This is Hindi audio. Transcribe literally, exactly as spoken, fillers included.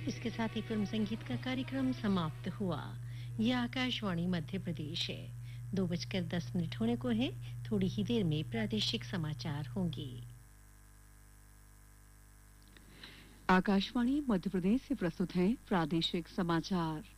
इसके साथ ही फिल्म संगीत का कार्यक्रम समाप्त हुआ। यह आकाशवाणी मध्य प्रदेश है। दो बजकर दस मिनट होने को है। थोड़ी ही देर में प्रादेशिक समाचार होंगे। आकाशवाणी मध्य प्रदेश से प्रस्तुत है प्रादेशिक समाचार।